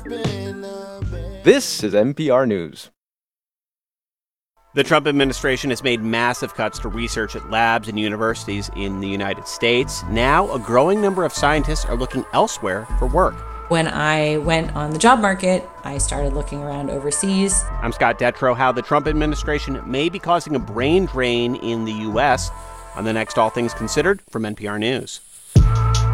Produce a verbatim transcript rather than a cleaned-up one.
This is N P R News. The Trump administration has made massive cuts to research at labs and universities in the United States. Now, a growing number of scientists are looking elsewhere for work. When I went on the job market, I started looking around overseas. I'm Scott Detrow. How the Trump administration may be causing a brain drain in the U S on the next All Things Considered from N P R News.